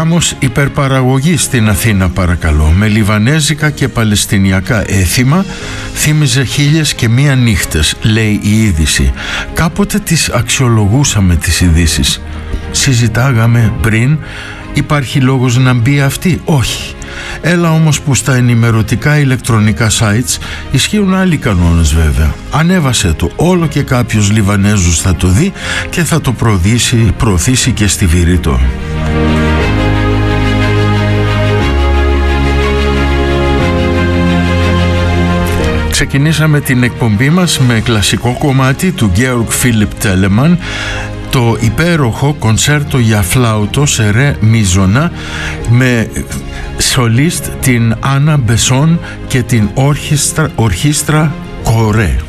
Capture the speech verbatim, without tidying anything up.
Γάμος υπερπαραγωγή στην Αθήνα, παρακαλώ, με λιβανέζικα και παλαιστινιακά έθιμα. Θύμιζε χίλιες και μία νύχτες, λέει η είδηση. Κάποτε τις αξιολογούσαμε τις ειδήσεις. Συζητάγαμε πριν, υπάρχει λόγος να μπει αυτή? Όχι. Έλα όμως που στα ενημερωτικά ηλεκτρονικά sites ισχύουν άλλοι κανόνες βέβαια. Ανέβασε το, όλο και κάποιος Λιβανέζος θα το δει και θα το προωθήσει, προωθήσει και στη Βηρήτο. Ξεκινήσαμε την εκπομπή μας με κλασικό κομμάτι του Georg Philipp Telemann, το υπέροχο κονσέρτο για φλάουτο σε ρε μίζωνα, με σολίστ την Άννα Μπεσόν και την ορχήστρα, ορχήστρα Κορέ.